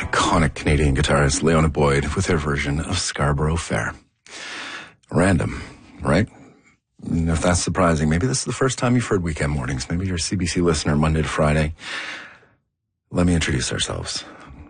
iconic Canadian guitarist Leona Boyd with her version of Scarborough Fair. Random, right? If that's surprising, maybe this is the first time you've heard Weekend Mornings. Maybe you're a CBC listener Monday to Friday. Let me introduce ourselves.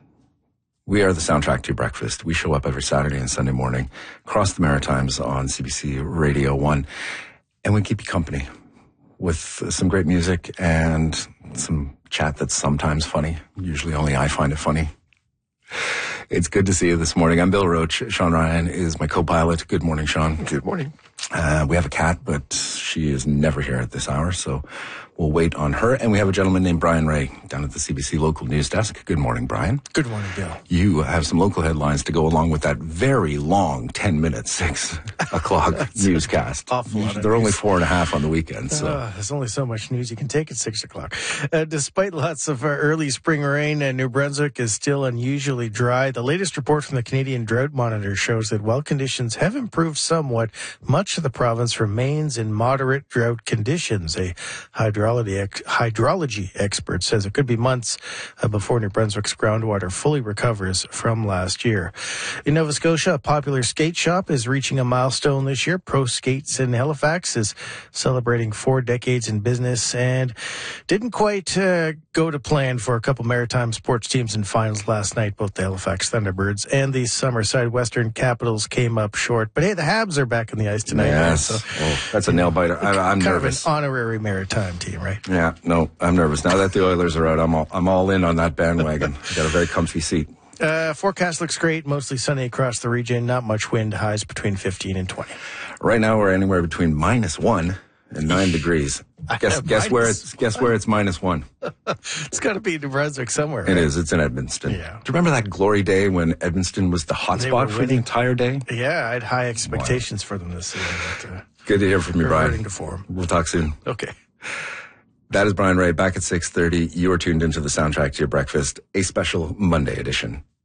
We are the soundtrack to your breakfast. We show up every Saturday and Sunday morning across the Maritimes on CBC Radio 1, and we keep you company with some great music and some chat that's sometimes funny. Usually only I find it funny. It's good to see you this morning. I'm Bill Roach. Sean Ryan is my co-pilot. Good morning, Sean. Good morning. We have a cat, but she is never here at this hour, so we'll wait on her. And we have a gentleman named Brian Ray down at the CBC local news desk. Good morning, Brian. Good morning, Bill. You have some local headlines to go along with that very long 10-minute 6 o'clock newscast. Awful lot of They're only news. 4.5 on the weekend. So There's only so much news you can take at 6 o'clock. Despite lots of early spring rain, New Brunswick is still unusually dry. The latest report from the Canadian Drought Monitor shows that while conditions have improved somewhat, much of the province remains in moderate drought conditions. A hydrology expert says it could be months before New Brunswick's groundwater fully recovers from last year. In Nova Scotia, a popular skate shop is reaching a milestone this year. Pro Skates in Halifax is celebrating 4 decades in business and didn't quite go to plan for a couple maritime sports teams in finals last night. Both the Halifax Thunderbirds and the Summerside Western Capitals came up short. But hey, the Habs are back on the ice tonight. yes, So that's a nail biter. I'm nervous. Kind of an honorary maritime team, right? Yeah, no, I'm nervous. Now that the Oilers are out, I'm all in on that bandwagon. Got a very comfy seat. Forecast looks great. Mostly sunny across the region. Not much wind. Highs between 15 and 20. Right now we're anywhere between -1 and 9 degrees. Guess where it's -1. It's got to be New Brunswick somewhere. It right? is. It's in Edmundston. Yeah. Do you remember that glory day when Edmundston was the hot They spot were for the winning. entire day? Yeah, I had high expectations for them this season. But, Good to hear from you, reverting Brian. to form. We'll talk soon. Okay. That is Brian Ray back at 6:30. You are tuned into the soundtrack to your breakfast, a special Monday edition.